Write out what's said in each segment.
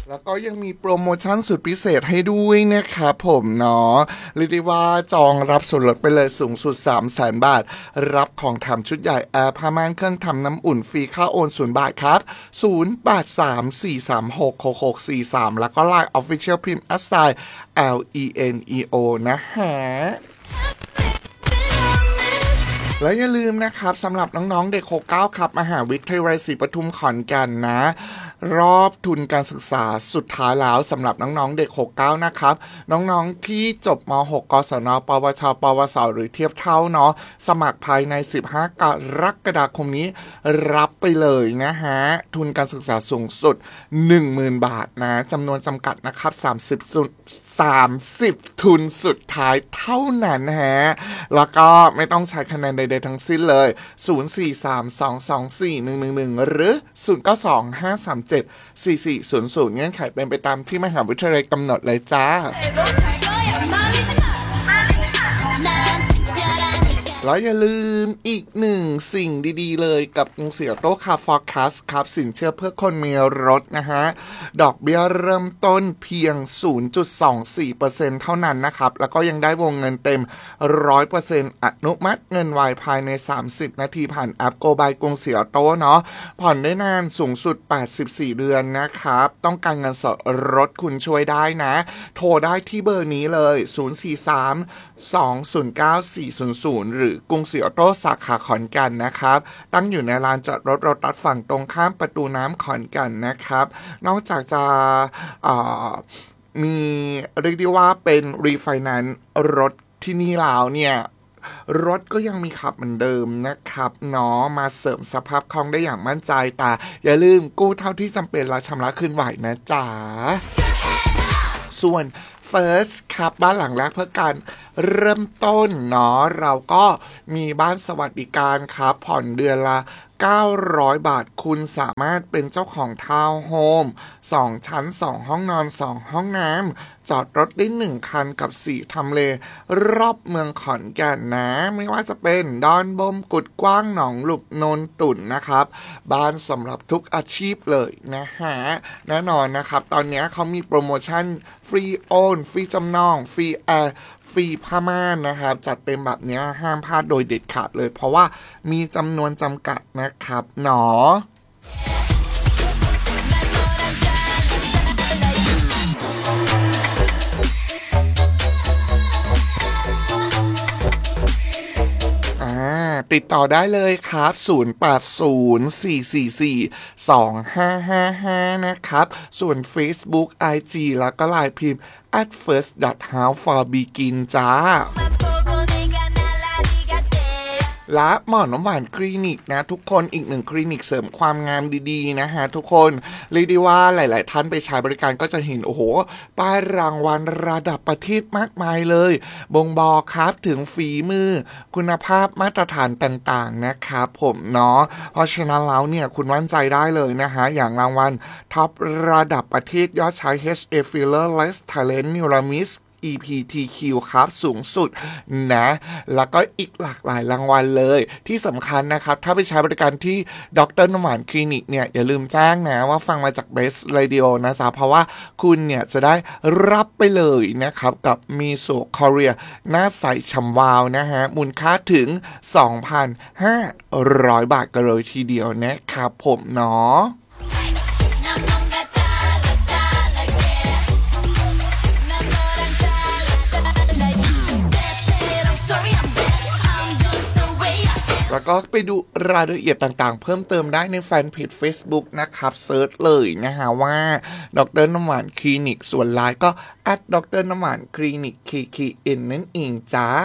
แล้วก็ยังมีโปรโมชั่นสุดพิเศษให้ด้วยนะครับผมเนาะเรียกได้ว่าจองรับส่วนลดไปเลยสูงสุด 300,000 บาทรับของแถมชุดใหญ่แอร์ผ้าม่านเครื่องทำน้ำอุ่นฟรีค่าโอน0 บาทครับ0834366643แล้วก็ LINE Official พิมพ์ @LENEO นะฮะและอย่าลืมนะครับสำหรับน้องๆเด็ก69ครับมหาวิทยาลัยศรีปทุมขอนแก่นนะรอบทุนการศึกษาสุดท้ายแล้วสำหรับน้องๆเด็ก69นะครับน้องๆที่จบม.6 กศน.ปวช.ปวส.หรือเทียบเท่าเนาะสมัครภายใน15 กรกฎาคมนี้รับไปเลยนะฮะทุนการศึกษาสูงสุด 10,000 บาทนะจำนวนจำกัดนะครับ30 ทุนสุดท้ายเท่านั้นฮะแล้วก็ไม่ต้องใช้คะแนนใดๆทั้งสิ้นเลย0432241111หรือ0925374400เงื่อนไขเป็นไปตามที่มหาวิทยาลัยกำหนดเลยจ้าแล้วอย่าลืมอีกหนึ่งสิ่งดีๆเลยกับกรุงศรีออโต้คาร์ฟอร์คัสครับสินเชื่อเพื่อคนมีรถนะฮะดอกเบี้ยเริ่มต้นเพียง 0.24% เท่านั้นนะครับแล้วก็ยังได้วงเงินเต็ม 100% อนุมัติเงินไวภายใน30นาทีผ่านแอป Go by กรุงศรีออโต้เนาะผ่อนได้นานสูงสุด84เดือนนะครับต้องการเงินสดรถคุณช่วยได้นะโทรได้ที่เบอร์นี้เลย043-209-400หรือกรุงศรีออโต้สาขาขอนแก่นนะครับตั้งอยู่ในลานจอดรถโรตัสฝั่งตรงข้ามประตูน้ำขอนแก่นนะครับนอกจากจะมีเรียกได้ว่าเป็นรีไฟแนนซ์รถที่นี่แล้วเนี่ยรถก็ยังมีขับเหมือนเดิมนะครับเนาะมาเสริมสภาพคล่องได้อย่างมั่นใจแต่อย่าลืมกู้เท่าที่จำเป็นและชำระคืนไหวนะจ๊ะส่วน First ครับบ้านหลังแรกเพื่อการเริ่มต้นเนาะเราก็มีบ้านสวัสดิการครับผ่อนเดือนละ900 บาทคุณสามารถเป็นเจ้าของทาวน์โฮม2ชั้น2ห้องนอน2ห้องน้ำจอดรถได้1คันกับ4ทำเลรอบเมืองขอนแก่นนะไม่ว่าจะเป็นดอนบมกุดกว้างหนองหลุบโนนตุ่นนะครับบ้านสำหรับทุกอาชีพเลยนะฮะแน่นอนนะครับตอนนี้เขามีโปรโมชั่นฟรีโอนฟรีจำนองฟรีแอร์ฟรีผ้าม่านนะครับจัดเต็มแบบนี้ห้ามพลาดโดยเด็ดขาดเลยเพราะว่ามีจำนวนจำกัดนะครับหนอติดต่อได้เลยครับ0804442555นะครับส่วน Facebook IG แล้วก็ LINE พิมพ์ @first.house4begin จ้าและหมอน้ำหวานคลินิกนะทุกคนอีกหนึ่งคลินิกเสริมความงามดีๆนะฮะทุกคนเรียกได้ว่าหลายๆท่านไปใช้บริการก็จะเห็นโอ้โหป้ายรางวัลระดับประเทศมากมายเลยบ่งบอกครับถึงฝีมือคุณภาพมาตรฐานต่างๆนะครับผมเนาะเพราะฉะนั้นแล้วเนี่ยคุณมั่นใจได้เลยนะฮะอย่างรางวัลท็อประดับประเทศยอดใช้ HA Filler Less Talent Miramis EPTQ ครับสูงสุดนะแล้วก็อีกหลากหลายรางวัลเลยที่สำคัญนะครับถ้าไปใช้บริการที่ดร.น้ำหวานคลินิกเนี่ยอย่าลืมแจ้งนะว่าฟังมาจาก Best Radio นะจ๊ะเพราะว่าคุณเนี่ยจะได้รับไปเลยนะครับกับมีโซคอเรียหน้าใสฉ่ำวาวนะฮะมูลค่าถึง 2,500 บาทกันเลยทีเดียวนะครับผมเนาะแล้วก็ไปดูรายละเอียดต่างๆเพิ่มเติมได้ในแฟนเพจ Facebook นะครับเซิร์ชเลยนะฮะว่าดร.น้ำหวานคลินิกส่วนไลน์ก็ดร.น้ำหวานคลินิก KKN นั่นเองจ้า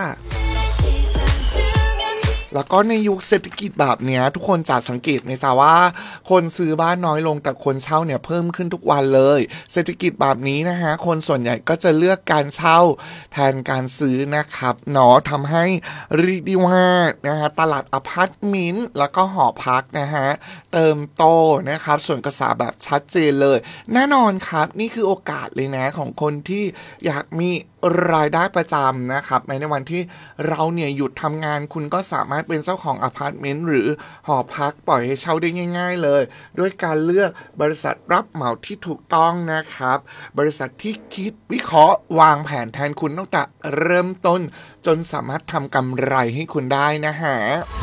แล้วก็ในยุคเศรษฐกิจแบบเนี้ยทุกคนจะสังเกตไหมจ๊ะว่าคนซื้อบ้านน้อยลงแต่คนเช่าเนี่ยเพิ่มขึ้นทุกวันเลยเศรษฐกิจแบบนี้นะฮะคนส่วนใหญ่ก็จะเลือกการเช่าแทนการซื้อนะครับเนาะทำให้เรียกได้ว่านะฮะตลาดอพาร์ตเมนต์แล้วก็หอพักนะฮะเติมโตนะครับส่วนกระแสแบบชัดเจนเลยแน่นอนครับนี่คือโอกาสเลยนะของคนที่อยากมีรายได้ประจำนะครับในวันที่เราเนี่ยหยุดทำงานคุณก็สามารถเป็นเจ้าของอพาร์ตเมนต์หรือหอพักปล่อยให้เช่าได้ง่ายๆเลยด้วยการเลือกบริษัทรับเหมาที่ถูกต้องนะครับบริษัทที่คิดวิเคราะห์วางแผนแทนคุณตั้งแต่เริ่มต้นจนสามารถทำกำไรให้คุณได้นะฮะ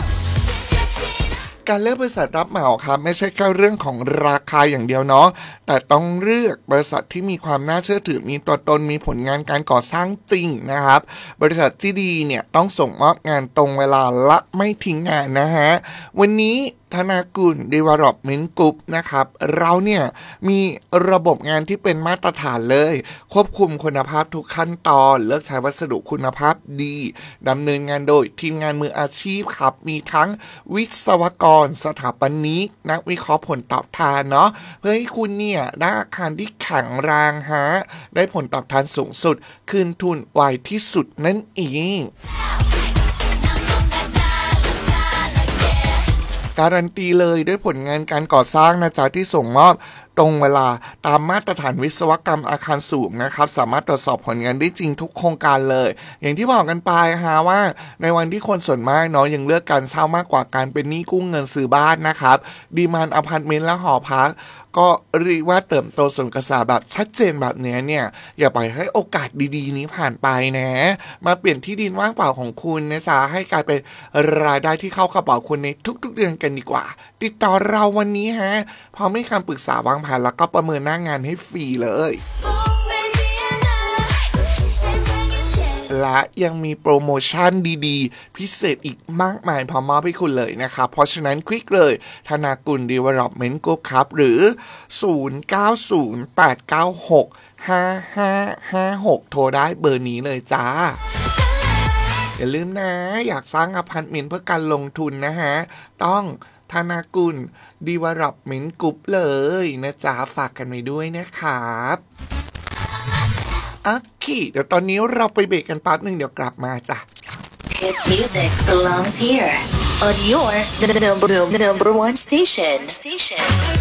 การเลือกบริษัทรับเหมาครับไม่ใช่แค่เรื่องของราคาอย่างเดียวเนาะแต่ต้องเลือกบริษัทที่มีความน่าเชื่อถือมีตัวตนมีผลงานการก่อสร้างจริงนะครับบริษัทที่ดีเนี่ยต้องส่งมอบงานตรงเวลาและไม่ทิ้งงานนะฮะวันนี้ธนากุล Development Group นะครับเราเนี่ยมีระบบงานที่เป็นมาตรฐานเลยควบคุมคุณภาพทุกขั้นตอนเลือกใช้วัสดุคุณภาพดีดำเนินงานโดยทีมงานมืออาชีพครับมีทั้งวิศวกรสถาปนิกนักวิเคราะห์ผลตอบแทนเนาะเพื่อให้คุณเนี่ยได้อาคารที่แข็งแรงฮะได้ผลตอบแทนสูงสุดคืนทุนไวที่สุดนั่นเองการันตีเลยด้วยผลงานการก่อสร้างนะจ๊ะที่ส่งมอบตรงเวลาตามมาตรฐานวิศวกรรมอาคารสูงนะครับสามารถตรวจสอบผลงานได้จริงทุกโครงการเลยอย่างที่บอกกันไปฮะว่าในวันที่คนส่วนมากเนาะยังเลือกการเช่ามากกว่าการเป็นหนี้กู้เงินซื้อบ้านนะครับดีมานด์อพาร์ตเมนต์และหอพักก็เรียกว่าเติบโตส่วนกระแสแบบชัดเจนแบบนี้เนี่ยอย่าปล่อยให้โอกาสดีๆนี้ผ่านไปนะมาเปลี่ยนที่ดินว่างเปล่าของคุณนะจ๊ะให้กลายเป็นรายได้ที่เข้ากระเป๋าคุณในทุกๆเดือนกันดีกว่าติดต่อเราวันนี้ฮะพร้อมให้คำปรึกษาวางแผนแล้วก็ประเมินหน้างานให้ฟรีเลยและยังมีโปรโมชั่นดีๆพิเศษอีกมากมายพร้อมมอบให้คุณเลยนะครับเพราะฉะนั้นคลิกเลยธนากุล Development Group ครับหรือ0908965556โทรได้เบอร์นี้เลยจ้าอย่าลืมนะอยากสร้างอพาร์ตเมนต์เพื่อการลงทุนนะฮะต้องธนากุล Development Group เลยนะจ๊ะฝากกันไว้ด้วยนะครับโอเคเดี๋ยวตอนนี้เราไปเบรกกันแป๊บนึงเดี๋ยวกลับมาจ้ะ Hit music belongs here on your number one station